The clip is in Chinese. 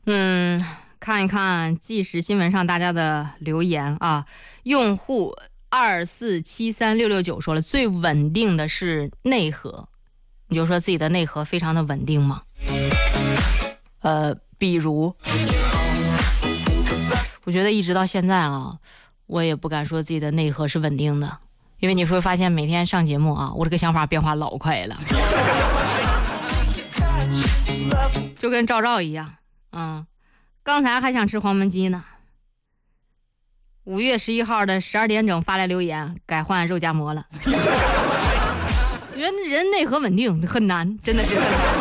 看一看即时新闻上大家的留言啊。用户2473669说了，最稳定的是内核。你就说自己的内核非常的稳定吗？比如，我觉得一直到现在啊，我也不敢说自己的内核是稳定的，因为你会发现每天上节目啊，我这个想法变化老快了，就跟赵赵一样，刚才还想吃黄焖鸡呢，5月11号的12点整发来留言，改换肉夹馍了。人内核稳定很难，真的是很难。